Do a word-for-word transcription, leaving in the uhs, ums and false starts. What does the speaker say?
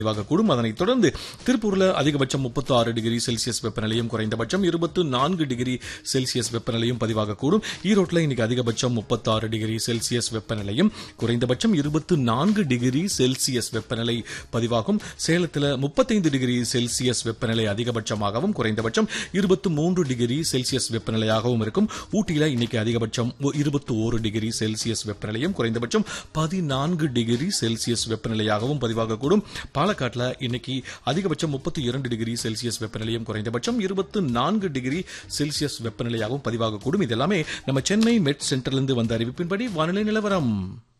கூடும். அதனைத் தொடர்ந்து திருப்பூர்ல அதிகபட்சம் முப்பத்தி ஆறு டிகிரி செல்சியஸ் வெப்பநிலையும் குறைந்தபட்சம் இருபத்தி நான்கு டிகிரி செல்சியஸ் வெப்பநிலையும் பதிவாகக்கூடும். ஈரோட்டில் இன்னைக்கு அதிகபட்சம் முப்பத்தி ஆறு டிகிரி செல்சியஸ் வெப்பநிலையும் குறைந்தபட்சம் இருபத்தி நான்கு டிகிரி செல்சியஸ் வெப்பநிலை பதிவாகும். சேலத்தில் முப்பத்தைந்து டிகிரி செல்சியஸ் வெப்பநிலை அதிகபட்சமாகவும் குறைந்தபட்சம் இருபத்தி மூன்று டிகிரி செல்சியஸ் வெப்பநிலையாகவும் இருக்கும். ஊட்டியில் இன்னைக்கு அதிகபட்சம் இருபத்தி ஒரு டிகிரி செல்சியஸ் வெப்பநிலையும் குறைந்தபட்சம் பதினான்கு டிகிரி செல்சியஸ் வெப்பநிலையாகவும் பதிவாகக்கூடும். பாலக்காட்டில் இன்னைக்கு அதிகபட்சம் முப்பத்தி இரண்டு டிகிரி செல்சியஸ் வெப்பநிலையும் குறைந்தபட்சம் இருபத்தி நான்கு டிகிரி செல்சியஸ் வெப்பநிலையாகவும் பதிவாகக்கூடும். இதெல்லாமே நம்ம சென்னை மெட் சென்டரிலிருந்து வந்த அறிவிப்பின்படி வானிலை நிலவரம்.